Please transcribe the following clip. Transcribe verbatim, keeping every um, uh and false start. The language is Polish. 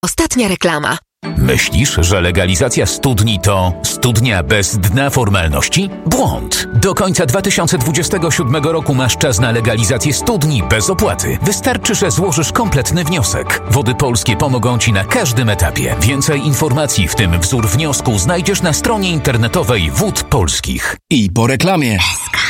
Ostatnia reklama. Myślisz, że legalizacja studni to studnia bez dna formalności? Błąd! Do końca dwa tysiące dwudziestego siódmego roku masz czas na legalizację studni bez opłaty. Wystarczy, że złożysz kompletny wniosek. Wody Polskie pomogą Ci na każdym etapie. Więcej informacji, w tym wzór wniosku, znajdziesz na stronie internetowej Wód Polskich. I po reklamie.